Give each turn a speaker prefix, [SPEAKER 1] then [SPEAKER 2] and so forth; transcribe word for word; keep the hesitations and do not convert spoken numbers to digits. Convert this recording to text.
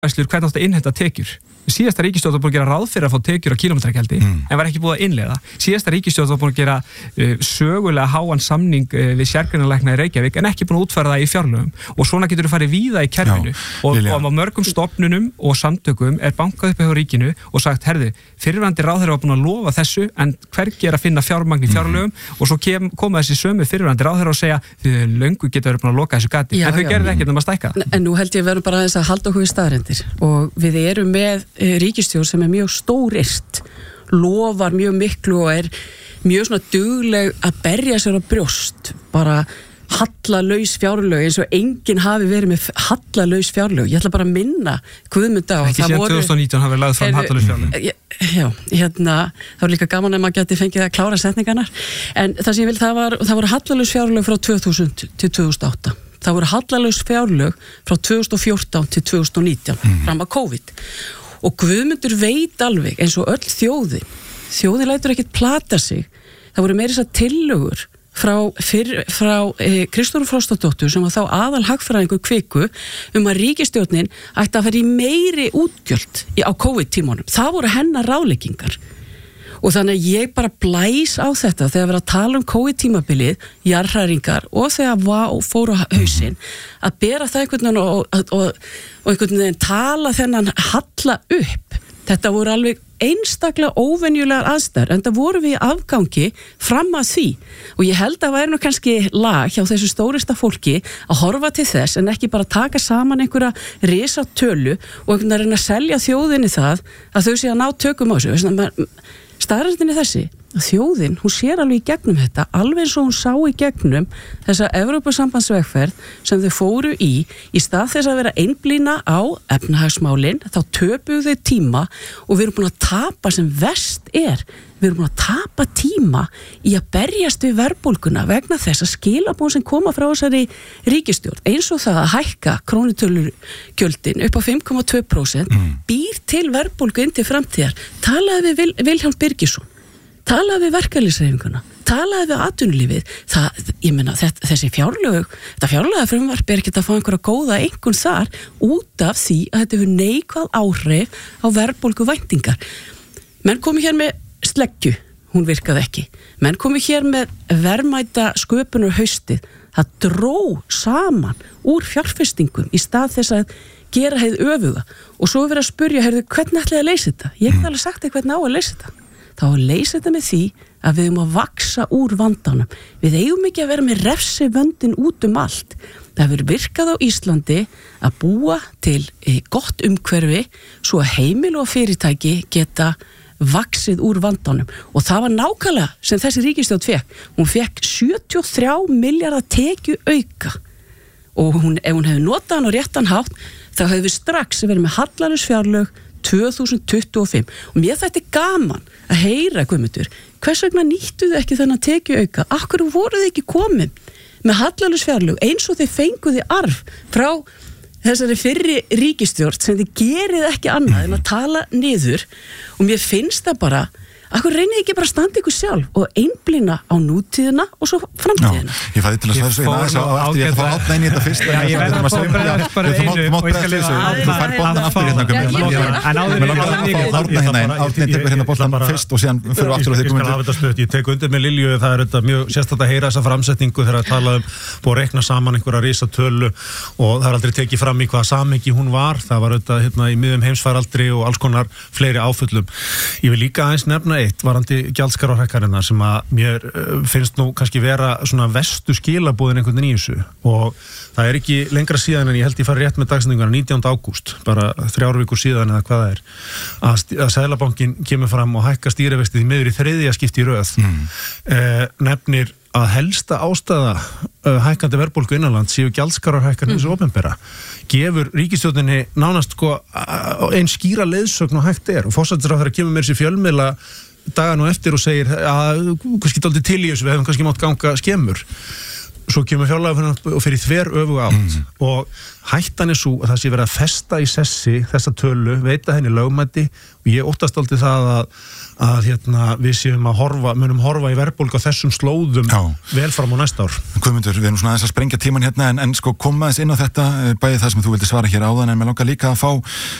[SPEAKER 1] hvernig átt að innheimta tekjur. Síðasta ríkisstjórn var búin að gera ráð fyrir að fá tekjur á kílómetragjaldi mm. en var ekki búið að innleiða. Síðasta ríkisstjórn var búin að gera uh, sögulega háan samning uh, við sérgreinalækna í Reykjavík en ekki búin að útfæra það í fjárlögum og svona getur þú farið víða í kerfinu. Já, og, og á mörgum stofnunum og samtökum er bankað upp hjá ríkinu og sagt, herðu, fyrrverandi ráðherra var búin að lofa þessu en hvergi er að finna fjármagn í fjárlögum mm. og svo kem, koma þessi sömu fyrrverandi ráðherra og segja þið löngu geta verið búin að loka þessu gati. Já, en þau gerðu ekkert um að stækka.
[SPEAKER 2] En nú held ég verðum bara aðeins að halda okkur við staðreyndir og við erum með ríkisstjórn sem er mjög stóryrst, lofar mjög miklu og er mjög svona dugleg að berja sér á brjóst, bara hallalaus fjárlög eins og enginn hafi verið með hallalaus fjárlög. Ég ætla bara að minna Guðmund á.
[SPEAKER 1] Ekki síðan tvö þúsund og nítján hafi verið lagð fram hallalaus fjárlög.
[SPEAKER 2] Já, hérna, það var líka gaman að maður geti fengið að klára setningarnar. En það sem ég vil, það var, það voru hallalaus fjárlög frá tvö þúsund til tvö þúsund og átta. Það voru hallalaus fjárlög frá tvö þúsund og fjórtán til tvö þúsund og nítján, mm. fram að COVID. Og Guðmundur veit alveg eins og öll þjóði, þjóði lætur ekkert plata sig. Það voru meira þess að tillögur frá, fyrr, frá eh, Kristrúnu Frostadóttur sem var þá aðal hagfræðingur Kviku um að ríkisstjórnin ætti að fara í meiri útgjöld á COVID-tímanum. Það voru hennar ráðleggingar. Og þannig að ég bara blæs á þetta þegar við erum að tala um COVID-tímabilið, jarðhræringar og þegar vá fóru á hausinn, að bera það einhvern veginn og, og, og, og einhvern veginn tala þennan halla upp. Þetta voru alveg einstaklega óvenjulegar aðstæður, en það voru við í afgangi fram að því. Og ég held að væri nú kannski lag hjá þessu stórista fólki að horfa til þess en ekki bara taka saman einhverja risatölu og einhvern veginn að reyna að selja þjóðinni það að þau sé að ná tökum á þessu. Staðreyndin er þessi, að þjóðin, hún sér alveg í gegnum þetta, alveg eins og hún sá í gegnum þessa Evrópusambandsvegferð sem þau fóru í, í stað þess að vera einblína á efnahagsmálin, þá töpuðu þau tíma og við erum búin að tapa sem verst er, við erum búin að tapa tíma í að berjast við verðbólguna vegna þess að skilabóð sem koma frá þessari ríkisstjórn, eins og það að hækka krónutölugjöldin upp á fimm komma tvö prósent mm. býr til verðbólgu inn til framtíðar. Talaði við Vil, Vilhjálm Birgisson, talaði við verkalýðshreyfinguna, talaði við atvinnulífið. Það, ég meina, þetta, þessi fjárlög, þetta fjárlögafrumvarp er ekki að fá einhverja góða einhvern þar út af því að þetta hefur neikvæð áhrif á verðbólgu væntingar. Menn komi hér með sleggju, hún virkaði ekki. Menn komi hér með verðmæta sköpunar haustið. Það dró saman úr fjárfestingum í stað þess að gera heið öfuga. Og svo er verið að spurja, heyrðu, hvernig ætlaði að leysa þetta? Ég hef alveg sagt þér hvernig á að leysa þetta. Þá að leysa þetta með því að við erum að vaksa úr vandanum. Við eigum ekki að vera með refsivöndin út um allt. Það hefur virkað á Íslandi að búa til gott umhverfi svo að heimil og fyrirtæki geta vaxið úr vandanum. Og það var nákvæmlega sem þessi ríkisstjórn fekk. Hún fekk sjötíu og þrjá milljarða tekju auka. Og hún, ef hún hefði notað hann á réttan hátt, þá hefði við strax verið með hallalaus fjárlög tvö þúsund tuttugu og fimm. Og mér þetta er gaman að heyra, Guðmundur, hvers vegna nýttuðu ekki þennan tekju auka? Akkur voruð ekki komin með hallalaus fjárlög eins og þeir fenguði arf frá þessari fyrri ríkisstjórn sem þið gerið ekki annað en að tala niður. Og mér finnst það bara, akkur reynið ekki bara að standa ykkur sjálf og einblína á nútíðina og svo framtíðina.
[SPEAKER 3] Já, ég fæði til að svara svo eina aðeins á aftur, ég ætla að átna inn í þetta fyrst.
[SPEAKER 1] Já, ég verði að fá bara einu og ég skal lifa að
[SPEAKER 3] þú fær boltan aftur hérna. En áður átna hérna einn, átna einn tekur hérna boltan fyrst og síðan fyrir aftur og þig
[SPEAKER 4] komundir. Ég skal hafa þetta stutt, ég tek undir með Lilju, það er þetta mjög sérstætt að heyra þessa framsetningu þegar að tala um búið að rekna saman einhverja risatölu og það er aldrei tekið fram í hvaða samhengi hún var, það var þetta hérna í miðjum heimsfaraldri og alls konar fleiri áföllum. Ég vil líka aðeins nefna eitt varandi gjaldskrárhækkanirnar sem að mér finnst nú kannski vera svona vestu skilaboðin einhvern veginn í þessu og það er ekki lengra síðan en ég held ég fari rétt með dagsendinguna nítjánda ágúst, bara þrjár vikur síðan eða hvað það er, að, að Seðlabankinn kemur fram og hækka stýrivextið miður í þriðja skipti í röð mm. eh, nefnir að helsta ástæða uh, hækkandi verðbólgu innanland séu gjaldskrárhækkanir þessu opinbera, gefur ríkisstjórninni nánast sko ein skýra leiðsögn og hægt er og forsætisráðherra kemur með þessi fjölmiðla dagan og eftir og segir að kannski dálítið til í þessu, við hefum kannski mátt ganga skemmur. svo kemur fjárlagafrumvarp og fyrir þver öfuga átt mm. og hættan er svo að það sé verið að festa í sessi þessa tölu, veita henni lögmæti og ég óttast aldrei það að, að hérna, við séum að horfa, munum horfa í verðbólgu á þessum slóðum Já. vel fram á næsta ár.
[SPEAKER 3] Guðmundur, við erum svona aðeins að sprengja tíman hérna en, en sko koma aðeins inn á þetta, bæði það sem þú vildi svara hér áðan en mér langar líka að fá